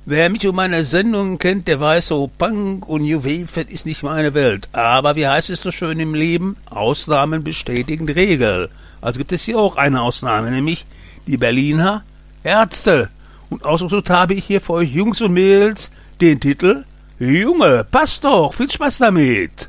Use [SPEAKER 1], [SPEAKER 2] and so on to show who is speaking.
[SPEAKER 1] Wer mich und meine Sendungen kennt, der weiß so, Punk und New Wave, das ist nicht meine Welt. Aber wie heißt es so schön im Leben? Ausnahmen bestätigen die Regel. Also gibt es hier auch eine Ausnahme, nämlich die Berliner Ärzte. Und ausgesucht habe ich hier für euch Jungs und Mädels den Titel Junge, passt doch, viel Spaß damit.